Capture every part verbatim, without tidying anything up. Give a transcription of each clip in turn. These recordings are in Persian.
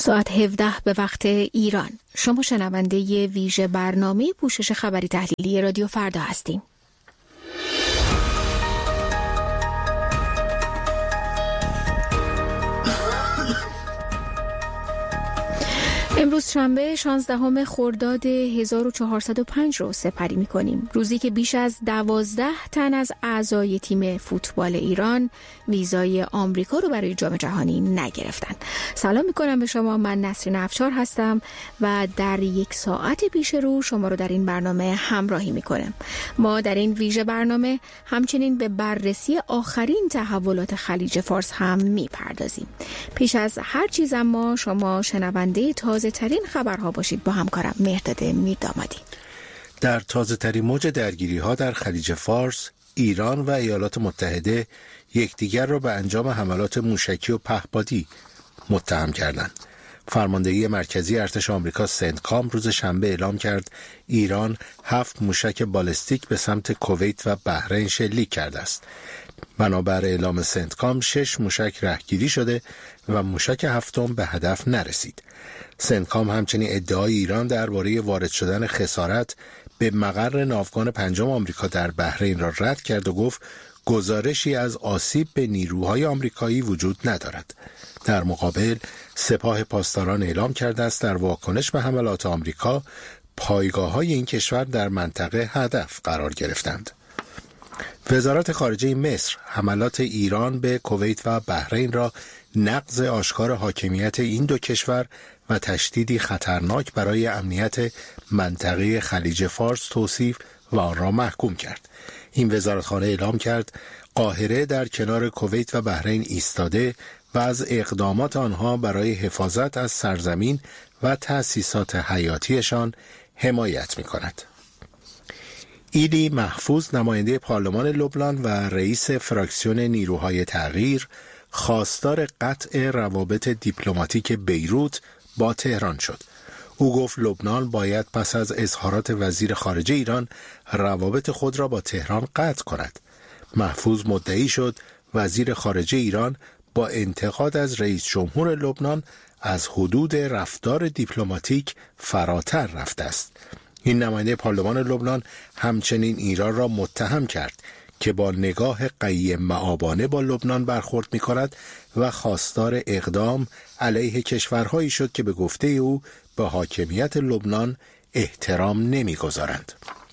ساعت هفده به وقت ایران. شما شنونده ویژه برنامه پوشش خبری تحلیلی رادیو فردا هستیم. امروز شنبه شانزدهم خرداد هزار و چهارصد و پنج رو سپری می‌کنیم. روزی که بیش از دوازده تن از اعضای تیم فوتبال ایران ویزای آمریکا رو برای جام جهانی نگرفتن. سلام می‌کنم به شما، من نسرین افشار هستم و در یک ساعت پیش رو شما رو در این برنامه همراهی می‌کنم. ما در این ویژه برنامه همچنین به بررسی آخرین تحولات خلیج فارس هم می‌پردازیم. پیش از هر چیز اما شما شنونده تازه ترین خبرها باشید با همکارم مهرداد میردامادی. در تازه ترین موج درگیری ها در خلیج فارس، ایران و ایالات متحده یکدیگر را به انجام حملات موشکی و پهپادی متهم کردند. فرماندهی مرکزی ارتش آمریکا سنتکام روز شنبه اعلام کرد ایران هفت موشک بالستیک به سمت کویت و بحرین شلیک کرده است. بنابر اعلام سنتکام شش موشک رهگیری شده و موشک هفتم به هدف نرسید. سنتکام همچنین ادعای ایران درباره وارد شدن خسارت به مقر ناوگان پنجم آمریکا در بحرین را رد کرد و گفت گزارشی از آسیب به نیروهای آمریکایی وجود ندارد. در مقابل سپاه پاسداران اعلام کرده است در واکنش به حملات آمریکا پایگاه‌های این کشور در منطقه هدف قرار گرفتند. وزارت خارجه مصر حملات ایران به کویت و بحرین را نقض آشکار حاکمیت این دو کشور و تشدیدی خطرناک برای امنیت منطقه خلیج فارس توصیف و آن را محکوم کرد. این وزارتخانه اعلام کرد قاهره در کنار کویت و بحرین ایستاده و از اقدامات آنها برای حفاظت از سرزمین و تأسیسات حیاتیشان حمایت می‌کند. ایلی محفوظ نماینده پارلمان لبنان و رئیس فراکسیون نیروهای تغییر خواستار قطع روابط دیپلماتیک بیروت با تهران شد. او گفت لبنان باید پس از اظهارات وزیر خارجه ایران روابط خود را با تهران قطع کند. محفوظ مدعی شد وزیر خارجه ایران با انتقاد از رئیس جمهور لبنان از حدود رفتار دیپلماتیک فراتر رفته است. این نماینده پارلمان لبنان همچنین ایران را متهم کرد که با نگاه قیم معابانه با لبنان برخورد می کند و خواستار اقدام علیه کشورهایی شد که به گفته او به حاکمیت لبنان احترام نمی گذارند.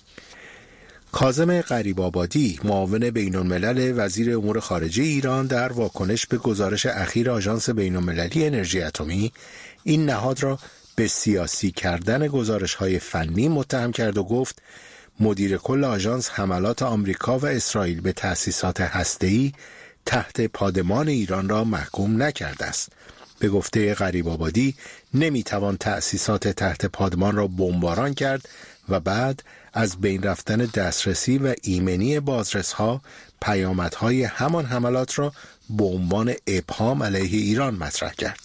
کاظم غریب‌آبادی معاون بین‌الملل وزیر امور خارجه ایران در واکنش به گزارش اخیر آژانس بین‌المللی انرژی اتمی این نهاد را به سیاسی کردن گزارش‌های فنی متهم کرد و گفت مدیر کل آژانس حملات آمریکا و اسرائیل به تأسیسات هسته‌ای تحت پادمان ایران را محکوم نکرده است. به گفته غریب‌آبادی نمیتوان تأسیسات تحت پادمان را بمباران کرد و بعد از بین رفتن دسترسی و ایمنی بازرس‌ها پیامدهای همان حملات را به عنوان ابهام علیه ایران مطرح کرد.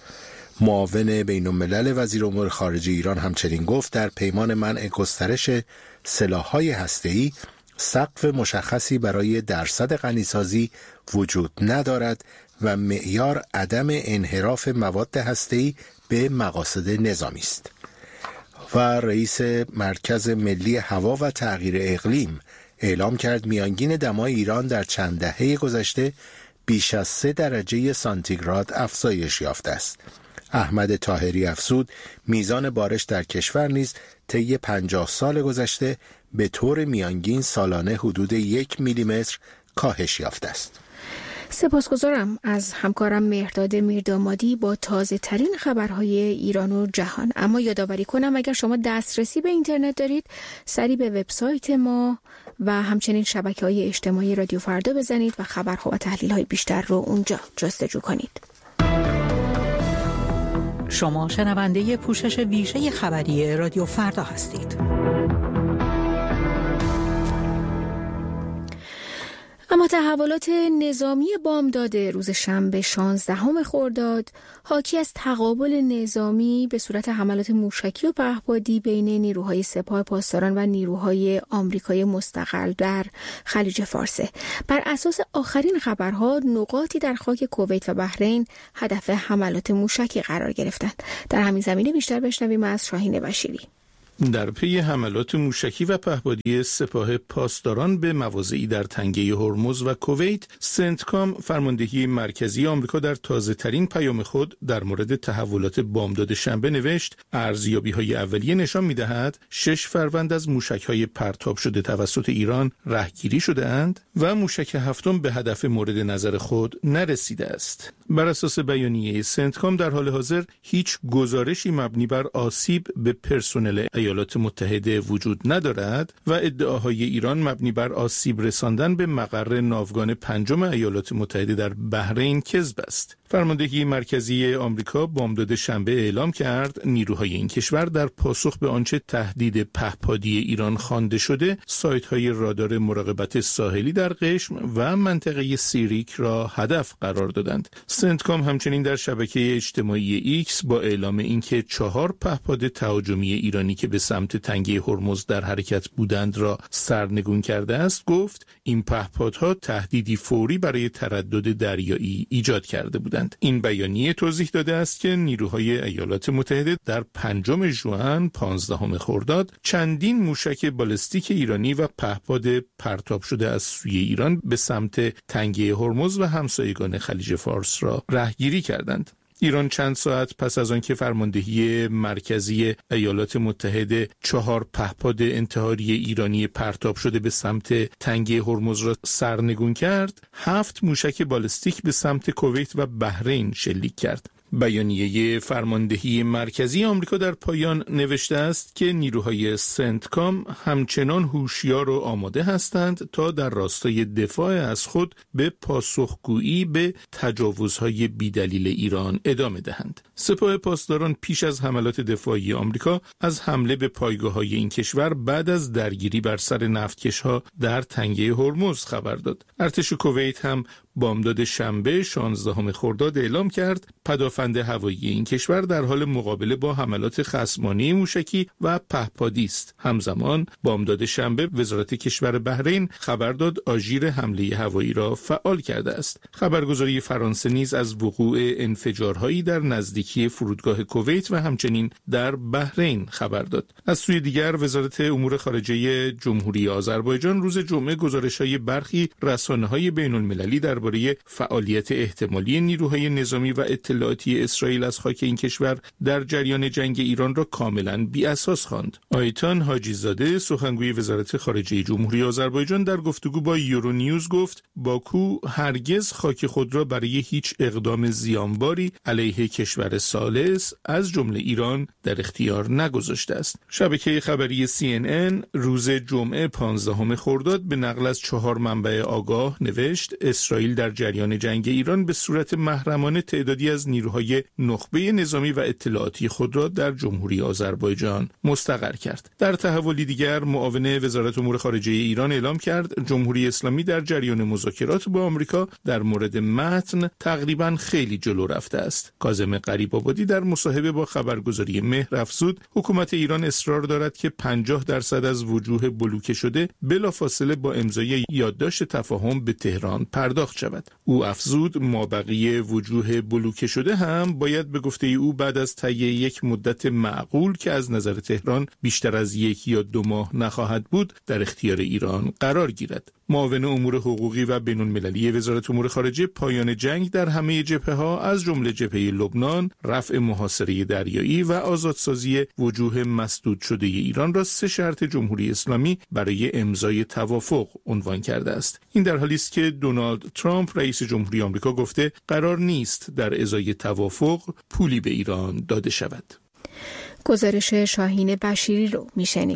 معاون بین‌الملل وزیر امور خارجه ایران همچنین گفت در پیمان منع گسترش سلاح‌های هسته‌ای سقف مشخصی برای درصد غنیسازی وجود ندارد و معیار عدم انحراف مواد هسته‌ای به مقاصد نظامی است. و رئیس مرکز ملی هوا و تغییر اقلیم اعلام کرد میانگین دمای ایران در چند دهه گذشته بیش از سه درجه سانتیگراد افزایش یافته است. احمد طاهری افزود میزان بارش در کشور نیز طی پنجاه سال گذشته به طور میانگین سالانه حدود یک میلیمتر کاهش یافته است. سپاسگزارم از همکارم مهرداد میردامادی با تازه ترین خبرهای ایران و جهان. اما یادآوری کنم اگر شما دسترسی به اینترنت دارید سری به وبسایت ما و همچنین شبکه‌های اجتماعی رادیو فردا بزنید و خبرها و تحلیل‌های بیشتر رو اونجا جستجو کنید. شما شنونده پوشش ویژه خبری رادیو فردا هستید. اما تحولات نظامی بامداد روز شنبه شانزدهم خرداد حاکی از تقابل نظامی به صورت حملات موشکی و پهپادی بین نیروهای سپاه پاسداران و نیروهای آمریکای مستقل در خلیج فارس. بر اساس آخرین خبرها نقاطی در خاک کویت و بحرین هدف حملات موشکی قرار گرفتند. در همین زمینه بیشتر بشنویم از شاهین بشیری. در پی حملات موشکی و پهپادی سپاه پاسداران به مواضعی در تنگه هرمز و کویت، سنتکام فرماندهی مرکزی آمریکا در تازه‌ترین پیام خود در مورد تحولات بامداد شنبه نوشت: ارزیابی‌های اولیه نشان می‌دهد شش فروند از موشک‌های پرتاب شده توسط ایران رهگیری شده‌اند و موشک هفتم به هدف مورد نظر خود نرسیده است. بر اساس بیانیه سنتکام در حال حاضر هیچ گزارشی مبنی بر آسیب به پرسنل ایالات متحده وجود ندارد و ادعاهای ایران مبنی بر آسیب رساندن به مقر ناوگان پنجم ایالات متحده در بحرین کذب است. فرماندهی مرکزی آمریکا بامداد شنبه اعلام کرد نیروهای این کشور در پاسخ به آنچه تهدید پهپادی ایران خوانده شده، سایت‌های رادار مراقبت ساحلی در قشم و منطقه سیریک را هدف قرار دادند. سنتکام همچنین در شبکه اجتماعی ایکس با اعلام اینکه چهار پهپاد تهاجمی ایرانی که به سمت تنگه هرمز در حرکت بودند را سرنگون کرده است، گفت این پهپادها تهدیدی فوری برای تردد دریایی ایجاد کرده بودند. این بیانیه توضیح داده است که نیروهای ایالات متحده در پنجم ژوئن پانزدهم خرداد چندین موشک بالستیک ایرانی و پهپاد پرتاب شده از سوی ایران به سمت تنگه هرمز و همسایگان خلیج فارس را رهگیری کردند. ایران چند ساعت پس از آنکه فرماندهی مرکزی ایالات متحده چهار پهپاد انتحاری ایرانی پرتاب شده به سمت تنگه هرمز را سرنگون کرد، هفت موشک بالستیک به سمت کویت و بحرین شلیک کرد. بیانیه فرماندهی مرکزی آمریکا در پایان نوشته است که نیروهای سنتکام همچنان هوشیار و آماده هستند تا در راستای دفاع از خود به پاسخگویی به تجاوزهای بیدلیل ایران ادامه دهند. سپاه پاسداران پیش از حملات دفاعی آمریکا از حمله به پایگاه‌های این کشور بعد از درگیری بر سر نفتکش‌ها در تنگه هرمز خبر داد. ارتش کویت هم بامداد شنبه شانزدهم خرداد اعلام کرد پدافند هوایی این کشور در حال مقابله با حملات خصمانه موشکی و پهپادی است. همزمان بامداد شنبه وزارت کشور بحرین خبر داد آژیر حمله هوایی را فعال کرده است. خبرگزاری فرانسه نیز از وقوع انفجارهایی در نزدیکی فرودگاه کویت و همچنین در بحرین خبر داد. از سوی دیگر وزارت امور خارجه جمهوری آذربایجان روز جمعه گزارش‌های برخی رسانه‌های بین‌المللی در درباره فعالیت احتمالی نیروهای نظامی و اطلاعاتی اسرائیل از خاک این کشور در جریان جنگ ایران را کاملا بی اساس خواند. آیتان حاجی زاده سخنگوی وزارت خارجه جمهوری آذربایجان در گفتگو با یورو نیوز گفت باکو هرگز خاک خود را برای هیچ اقدام زیانباری علیه کشور ثالث از جمله ایران در اختیار نگذاشته است. شبکه خبری سی ان ان روز جمعه پانزدهم خرداد به نقل از چهار منبع آگاه نوشت اسرائیل در جریان جنگ ایران به صورت محرمانه تعدادی از نیروهای نخبه نظامی و اطلاعاتی خود را در جمهوری آذربایجان مستقر کرد. در تحولی دیگر معاون وزارت امور خارجه ایران اعلام کرد جمهوری اسلامی در جریان مذاکرات با آمریکا در مورد متن تقریباً خیلی جلو رفته است. کاظم غریب‌آبادی در مصاحبه با خبرگزاری مهر افزود حکومت ایران اصرار دارد که پنجاه درصد از وجوه بلوکه شده بلافاصله با امضای یادداشت تفاهم به تهران پرداخت شود. او افزود مابقی وجوه بلوکه شده هم باید به گفته او بعد از طی یک مدت معقول که از نظر تهران بیشتر از یک یا دو ماه نخواهد بود در اختیار ایران قرار گیرد. معاون امور حقوقی و بین‌المللی وزارت امور خارجه پایان جنگ در همه جبهه‌ها از جمله جبهه لبنان، رفع محاصره دریایی و آزادسازی وجوه مسدود شده ایران را سه شرط جمهوری اسلامی برای امضای توافق عنوان کرده است. این در حالی است که دونالد ترامپ رئیس جمهوری آمریکا گفته قرار نیست در ازای توافق پولی به ایران داده شود. گزارش شاهین بشیری رو میشنیدید.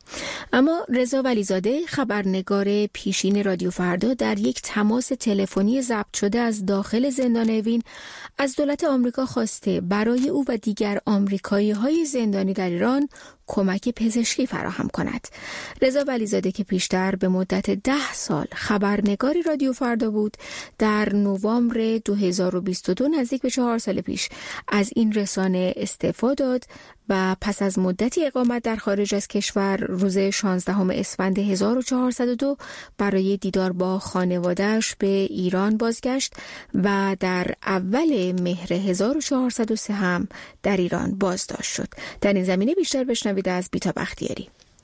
اما رضا ولیزاده خبرنگار پیشین رادیو فردا در یک تماس تلفنی ضبط شده از داخل زندان اوین از دولت آمریکا خواسته برای او و دیگر آمریکایی‌های زندانی در ایران کمک پزشکی فراهم کند. رضا ولیزاده که پیشتر به مدت ده سال خبرنگاری رادیو فردا بود، در نوامبر دو هزار و بیست و دو نزدیک به چهار سال پیش از این رسانه استعفا داد و پس از مدتی اقامت در خارج از کشور روز شانزدهم اسفند هزار و چهارصد و دو برای دیدار با خانواده‌اش به ایران بازگشت و در اول مهر هزار و چهارصد و سه هم در ایران بازداشت شد. در این زمینه بیشتر بشنوید از بیتا بختیاری.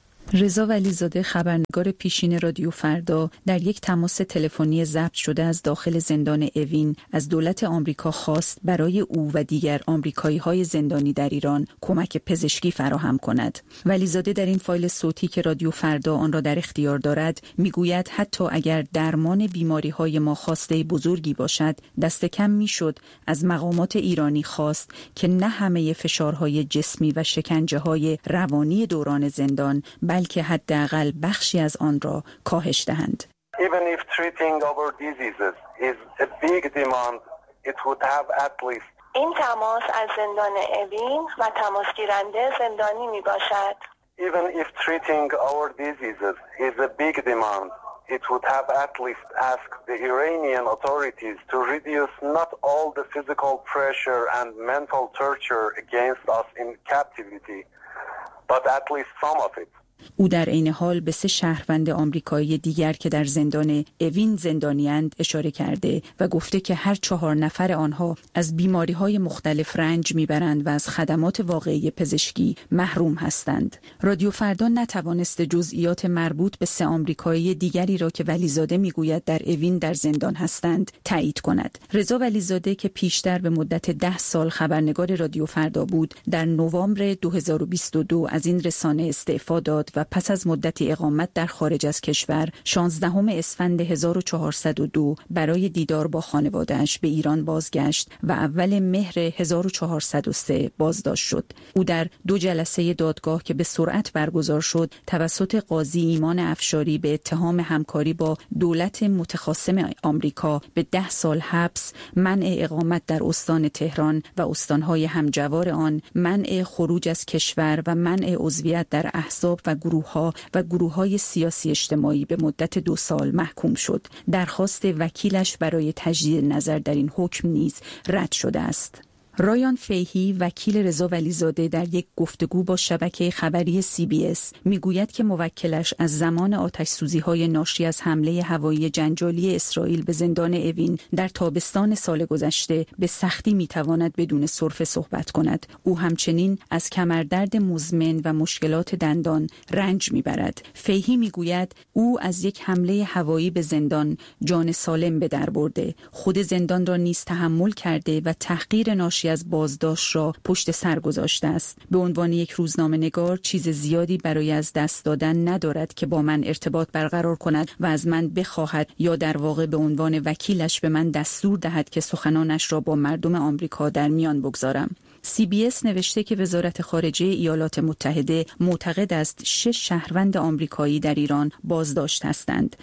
رضا ولیزاده خبرنگار پیشین رادیو فردا در یک تماس تلفنی ضبط شده از داخل زندان اوین از دولت آمریکا خواست برای او و دیگر آمریکایی‌های زندانی در ایران کمک پزشکی فراهم کند. ولیزاده در این فایل صوتی که رادیو فردا آن را در اختیار دارد میگوید حتی اگر درمان بیماری‌های ما خواسته بزرگی باشد، دست کم میشد از مقامات ایرانی خواست که نه همه فشارهای جسمی و شکنجه‌های روانی دوران زندان بلکه حداقل بخشی از آن را کاهش دهند. Even if treating our diseases is a big demand, it would have at least. این تماس از زندان اوین و تماس گیرنده زندانی می باشد. Even if treating our diseases is a big demand, it would have at least asked the Iranian authorities to reduce not all the physical pressure and mental torture against us in captivity, but at least some of it. او در عین حال به سه شهروند آمریکایی دیگر که در زندان اوین زندانی‌اند اشاره کرده و گفته که هر چهار نفر آنها از بیماری‌های مختلف رنج می‌برند و از خدمات واقعی پزشکی محروم هستند. رادیو فردا نتوانست جزئیات مربوط به سه آمریکایی دیگری را که ولیزاده می‌گوید در اوین در زندان هستند تایید کند. رضا ولیزاده که پیشتر به مدت ده سال خبرنگار رادیو فردا بود، در نوامبر دو هزار و بیست و دو از این رسانه استعفا داد و پس از مدتی اقامت در خارج از کشور شانزدهم اسفند هزار و چهارصد و دو برای دیدار با خانواده‌اش به ایران بازگشت و اول مهر هزار و چهارصد و سه بازداشت شد. او در دو جلسه دادگاه که به سرعت برگزار شد توسط قاضی ایمان افشاری به اتهام همکاری با دولت متخاصم آمریکا به ده سال حبس، منع اقامت در استان تهران و استانهای همجوار آن، منع خروج از کشور و منع عضویت در احزاب و گروه‌ها و گروه‌های سیاسی اجتماعی به مدت دو سال محکوم شد. درخواست وکیلش برای تجدید نظر در این حکم نیز رد شده است. رایان فیهی وکیل رضا ولیزاده در یک گفتگو با شبکه خبری سی بی اس میگوید که موکلش از زمان آتش‌سوزی‌های ناشی از حمله هوایی جنجالی اسرائیل به زندان اوین در تابستان سال گذشته به سختی میتواند بدون سرفه صحبت کند. او همچنین از کمردرد مزمن و مشکلات دندان رنج میبرد. فیهی میگوید او از یک حمله هوایی به زندان جان سالم به در برده، خود زندان را نیز تحمل کرده و تحقیر ناشی از بازداشت را پشت سر گذاشته است. به عنوان یک روزنامه‌نگار چیز زیادی برای از دست دادن ندارد که با من ارتباط برقرار کند و از من بخواهد یا در واقع به عنوان وکیلش به من دستور دهد که سخنانش را با مردم آمریکا در میان بگذارم. سی بی اس نوشته که وزارت خارجه ایالات متحده معتقد است شش شهروند آمریکایی در ایران بازداشت هستند.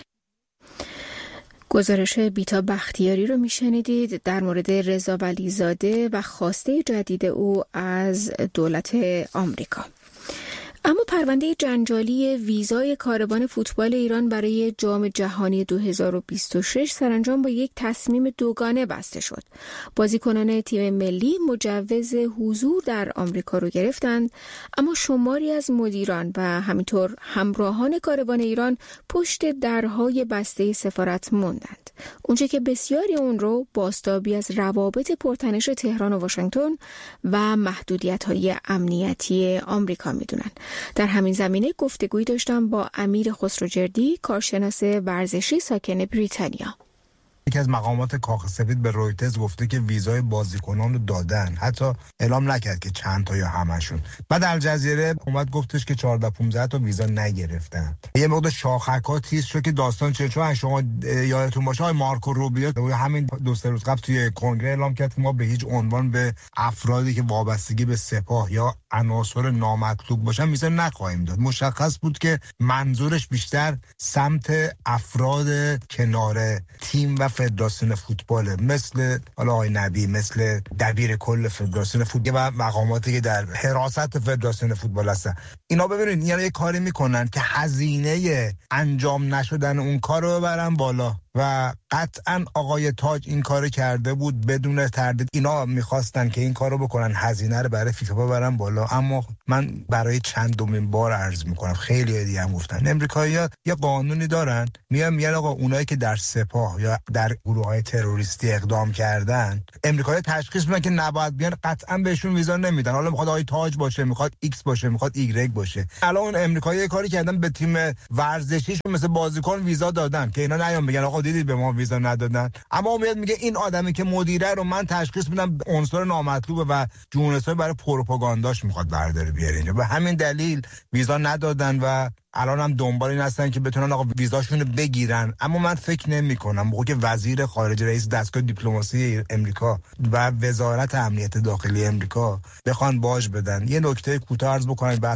گزارش بیتا بختیاری رو میشنیدید در مورد رضا ولیزاده و خواسته جدید او از دولت آمریکا. اما پرونده جنجالی ویزای کاروان فوتبال ایران برای جام جهانی دو هزار و بیست و شش سرانجام با یک تصمیم دوگانه بسته شد. بازیکنان تیم ملی مجوز حضور در آمریکا رو گرفتند، اما شماری از مدیران و همینطور همراهان کاروان ایران پشت درهای بسته سفارت موندند. اونچه که بسیاری اون رو بازتابی از روابط پرتنش تهران و واشنگتن و محدودیت‌های امنیتی آمریکا میدونن. در همین زمینه گفتگویی داشتم با امیر خسروجردی، کارشناس ورزشی ساکن بریتانیا. یکی از مقامات کاخ سفید به رویترز گفته که ویزای بازیکنان رو دادن، حتی اعلام نکرد که چند تا یا همشون. بعد الجزیره اومد گفتش که چهارده پانزده تا ویزا نگرفتن. یه مقدار شاخک‌ها تیز شد که داستان چه، چون شما یادتون باشه آقای مارکو روبیو همین دو سه روز قبل توی کنگره اعلام کرد ما به هیچ عنوان به افرادی که وابستگی به سپاه یا عناصر نامطلوب باشن ویزا نخواهیم داد. مشخص بود که منظورش بیشتر سمت افراد کنار تیم و فدراسیون فوتباله، مثل حالا آقای نبی، مثل دبیر کل فدراسیون فوتبال و مقاماتی که در حراست فدراسیون فوتبال هستن. اینا ببینید یعنی یه کاری میکنن که هزینه انجام نشدن اون کار رو ببرن بالا و قطعا آقای تاج این کارو کرده بود بدون تردید. اینا میخواستن که این کارو بکنن، هزینه رو برای فیفا ببرن بالا. اما من برای چندمین بار عرض میکنم، خیلی دیگه هم گفتن امریکایی‌ها یه قانونی دارن، میگن میگن آقا اونایی که در سپاه یا در گروه‌های تروریستی اقدام کردن، امریکایی‌ها تشخیص میدن که نباید بیان، قطعا بهشون ویزا نمیدن. حالا میخواد آقای تاج باشه، میخواد ایکس باشه، میخواد ایگرگ باشه. الان امریکایی‌ها کاری کردن به تیم ورزشیشون مثل بازیکن ویزا دادن که اینا نیان بگن آقا دیدید به ما ویزا ندادن. اما میاد میگه این آدمی که مدیره رو من تشخیص میدم عنصر نامطلوبه و جونسای برای پروپاگانداش میخواد برداره بیاره اینجا. به همین دلیل ویزا ندادن و الان هم دنبال این هستن که بتونن آقا ویزاشون رو بگیرن. اما من فکر نمی کنم موقعی که وزیر خارجه، رئیس دستگاه دیپلماسی امریکا و وزارت امنیت داخلی امریکا بخوان باج بدن. یه نکته کوتاه عرض بکنم